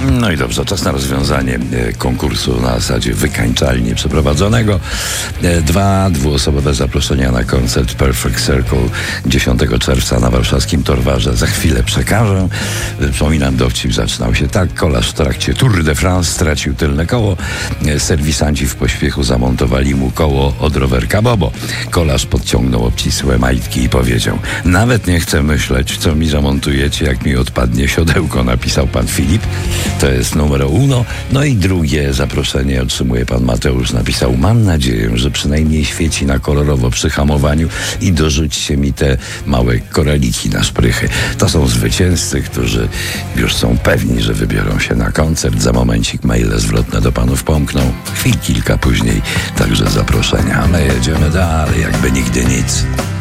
No i dobrze, czas na rozwiązanie konkursu na zasadzie wykańczalnie przeprowadzonego. 2 dwuosobowe zaproszenia na koncert Perfect Circle 10 czerwca na warszawskim Torwarze. Za chwilę przekażę. Przypominam, dowcip zaczynał się tak. Kolarz w trakcie Tour de France stracił tylne koło. Serwisanci w pośpiechu zamontowali mu koło od rowerka Bobo. Kolarz podciągnął obcisłe majtki i powiedział: nawet nie chcę myśleć, co mi zamontujecie, jak mi odpadnie siodełko, napisał pan Filip. To jest numer uno. No i drugie zaproszenie otrzymuje pan Mateusz. Napisał: mam nadzieję, że przynajmniej świeci na kolorowo przy hamowaniu i dorzućcie mi te małe koraliki na szprychy. To są zwycięzcy, którzy już są pewni, że wybiorą się na koncert. Za momencik maile zwrotne do panów pomkną. Kilka później także zaproszenia. A my jedziemy dalej, jakby nigdy nic.